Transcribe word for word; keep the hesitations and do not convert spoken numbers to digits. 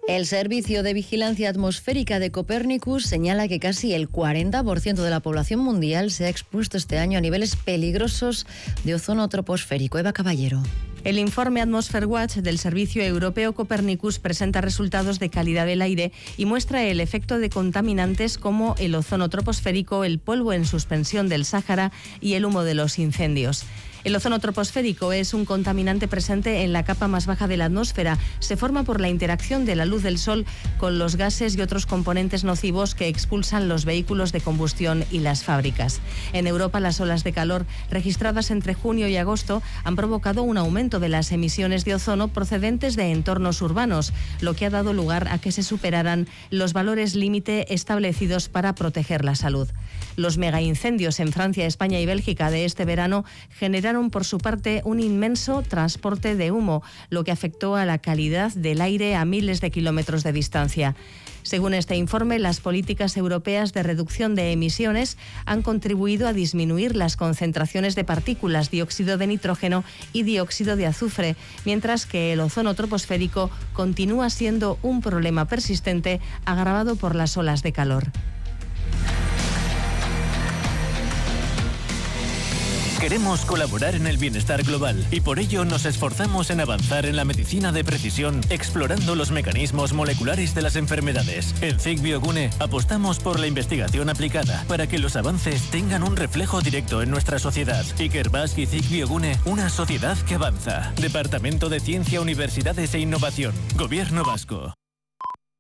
El Servicio de Vigilancia Atmosférica de Copernicus señala que casi el cuarenta por ciento de la población mundial se ha expuesto este año a niveles peligrosos de ozono troposférico. Eva Caballero. El informe Atmosphere-Watch del Servicio Europeo Copernicus presenta resultados de calidad del aire y muestra el efecto de contaminantes como el ozono troposférico, el polvo en suspensión del Sáhara y el humo de los incendios. El ozono troposférico es un contaminante presente en la capa más baja de la atmósfera. Se forma por la interacción de la luz del sol con los gases y otros componentes nocivos que expulsan los vehículos de combustión y las fábricas. En Europa, las olas de calor registradas entre junio y agosto han provocado un aumento de las emisiones de ozono procedentes de entornos urbanos, lo que ha dado lugar a que se superaran los valores límite establecidos para proteger la salud. Los megaincendios en Francia, España y Bélgica de este verano generaron por su parte un inmenso transporte de humo, lo que afectó a la calidad del aire a miles de kilómetros de distancia. Según este informe, las políticas europeas de reducción de emisiones han contribuido a disminuir las concentraciones de partículas, dióxido de nitrógeno y dióxido de azufre, mientras que el ozono troposférico continúa siendo un problema persistente agravado por las olas de calor. Queremos colaborar en el bienestar global y por ello nos esforzamos en avanzar en la medicina de precisión, explorando los mecanismos moleculares de las enfermedades. En C I C Biogune apostamos por la investigación aplicada para que los avances tengan un reflejo directo en nuestra sociedad. Ikerbasque y C I C Biogune, una sociedad que avanza. Departamento de Ciencia, Universidades e Innovación. Gobierno Vasco.